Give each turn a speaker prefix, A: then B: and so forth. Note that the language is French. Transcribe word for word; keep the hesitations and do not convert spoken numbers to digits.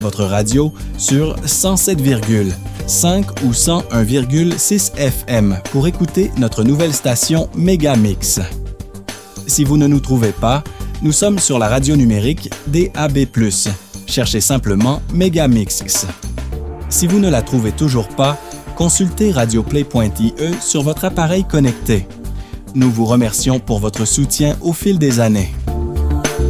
A: votre radio sur cent sept virgule cinq ou cent un virgule six F M pour écouter notre nouvelle station Megamix. Si vous ne nous trouvez pas, nous sommes sur la radio numérique D A B plus. Cherchez simplement Megamix. Si vous ne la trouvez toujours pas, consultez radioplay point I E sur votre appareil connecté. Nous vous remercions pour votre soutien au fil des années.